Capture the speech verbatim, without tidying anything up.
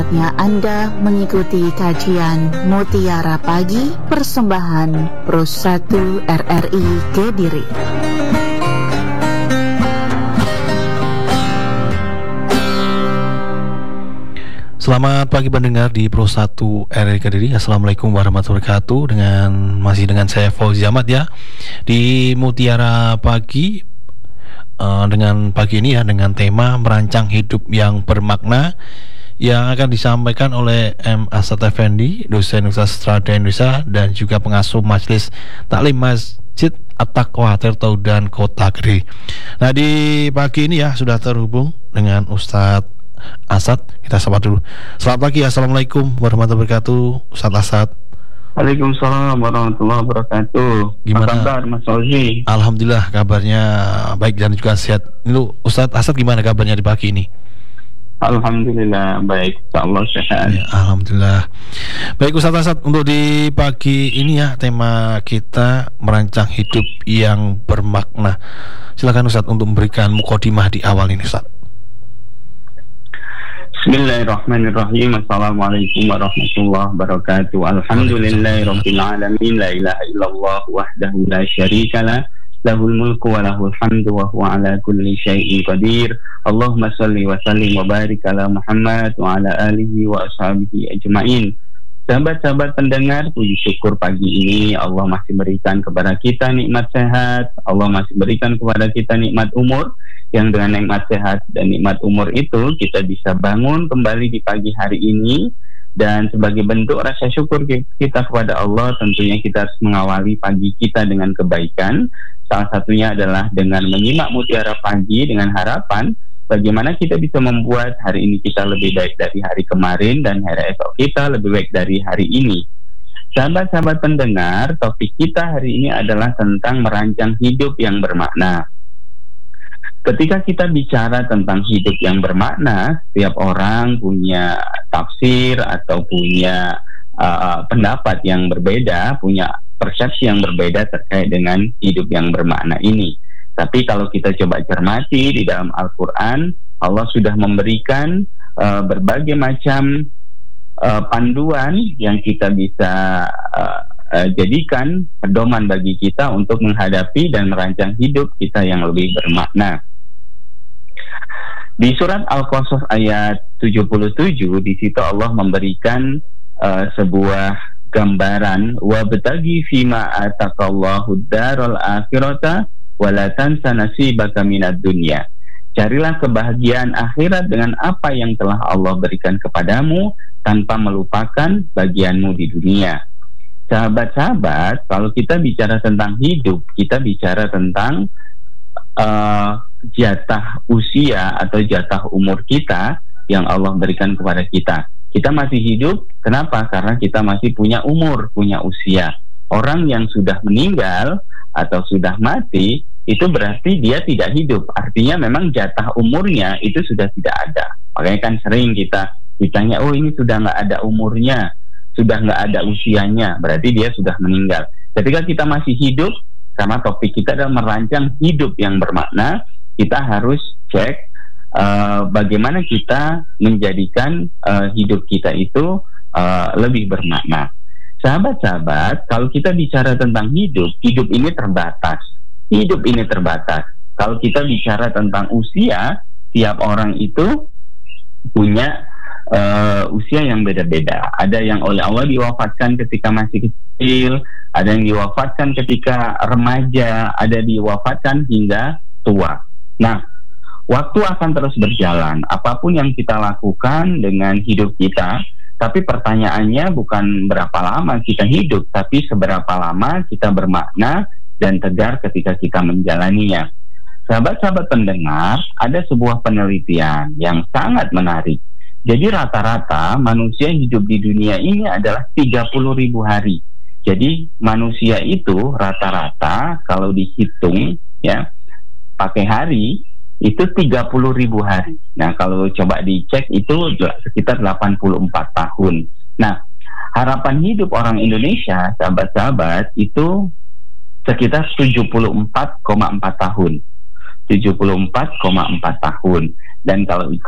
Anda mengikuti kajian Mutiara Pagi persembahan Pro satu R R I Kediri. Selamat pagi pendengar di Pro satu R R I Kediri. Assalamualaikum warahmatullahi wabarakatuh. Dengan masih dengan saya Fauzi Ahmad ya di Mutiara Pagi uh, dengan pagi ini ya dengan tema merancang hidup yang bermakna, yang akan disampaikan oleh M. Asad Effendi, dosen Universitas Strada Indonesia dan juga pengasuh Majelis Taklim Masjid At-Taqwa Tirto dan Kota Kediri. Nah, di pagi ini ya sudah terhubung dengan Ustadz Asad. Kita sapa dulu. Selamat pagi, assalamualaikum warahmatullahi wabarakatuh, Ustadz Asad. Waalaikumsalam warahmatullahi wabarakatuh. Gimana kabar Mas Fauzi? Alhamdulillah kabarnya baik dan juga sehat. Ini Ustadz Asad, gimana kabarnya di pagi ini? Alhamdulillah baik, insyaallah sehat. Ya, alhamdulillah. Baik Ustaz Asad, untuk di pagi ini ya tema kita merancang hidup yang bermakna. Silakan Ustaz untuk memberikan mukadimah di awal ini Ustaz. Bismillahirrahmanirrahim. Assalamualaikum warahmatullahi wabarakatuh. Alhamdulillahirabbil alamin, la ilaha illallah wahdahu la syarikalah, lahul mulku wa lahul hamdu wa huwa ala kulli syai'in qadir. Allahumma salli wa sallim wa barik ala Muhammad wa ala alihi wa ashabihi ajma'in. Sahabat-sahabat pendengar, puji syukur pagi ini Allah masih berikan kepada kita nikmat sehat. Allah masih berikan kepada kita nikmat umur, yang dengan nikmat sehat dan nikmat umur itu kita bisa bangun kembali di pagi hari ini. Dan sebagai bentuk rasa syukur kita kepada Allah, tentunya kita harus mengawali pagi kita dengan kebaikan. Salah satunya adalah dengan menyimak Mutiara Pagi dengan harapan bagaimana kita bisa membuat hari ini kita lebih baik dari hari kemarin dan hari esok kita lebih baik dari hari ini. Sahabat-sahabat pendengar, topik kita hari ini adalah tentang merancang hidup yang bermakna. Ketika kita bicara tentang hidup yang bermakna, setiap orang punya tafsir atau punya uh, pendapat yang berbeda, punya persepsi yang berbeda terkait dengan hidup yang bermakna ini. Tapi kalau kita coba cermati di dalam Al-Quran, Allah sudah memberikan uh, berbagai macam uh, panduan yang kita bisa uh, uh, jadikan pedoman bagi kita untuk menghadapi dan merancang hidup kita yang lebih bermakna. Di surat Al-Qasas ayat tujuh puluh tujuh, di situ Allah memberikan uh, sebuah gambaran, wabtaghi fima ataqallahu daral akhirata wala tansa nasibaka minad dunya. Carilah kebahagiaan akhirat dengan apa yang telah Allah berikan kepadamu tanpa melupakan bagianmu di dunia. Sahabat-sahabat, kalau kita bicara tentang hidup, kita bicara tentang uh, jatah usia atau jatah umur kita yang Allah berikan kepada kita. Kita masih hidup, kenapa? Karena kita masih punya umur, punya usia. Orang yang sudah meninggal atau sudah mati, itu berarti dia tidak hidup. Artinya memang jatah umurnya itu sudah tidak ada. Makanya kan sering kita ditanya, oh ini sudah nggak ada umurnya, sudah nggak ada usianya, berarti dia sudah meninggal. Ketika kita masih hidup, karena topik kita adalah merancang hidup yang bermakna, kita harus cek uh, bagaimana kita menjadikan uh, hidup kita itu uh, lebih bermakna. Sahabat-sahabat, kalau kita bicara tentang hidup, hidup ini terbatas. Hidup ini terbatas. Kalau kita bicara tentang usia, tiap orang itu punya uh, usia yang beda-beda. Ada yang oleh Allah diwafatkan ketika masih kecil, ada yang diwafatkan ketika remaja, ada diwafatkan hingga tua. Nah, waktu akan terus berjalan. Apapun yang kita lakukan dengan hidup kita, tapi pertanyaannya bukan berapa lama kita hidup, tapi seberapa lama kita bermakna dan tegar ketika kita menjalaninya. Sahabat-sahabat pendengar, ada sebuah penelitian yang sangat menarik. Jadi rata-rata manusia hidup di dunia ini adalah tiga puluh ribu hari. Jadi manusia itu rata-rata kalau dihitung ya pakai hari itu tiga puluh ribu hari. Nah, kalau coba dicek itu sekitar delapan puluh empat tahun. Nah, harapan hidup orang Indonesia, sahabat-sahabat, itu sekitar tujuh puluh empat koma empat tahun. tujuh puluh empat koma empat tahun. Dan kalau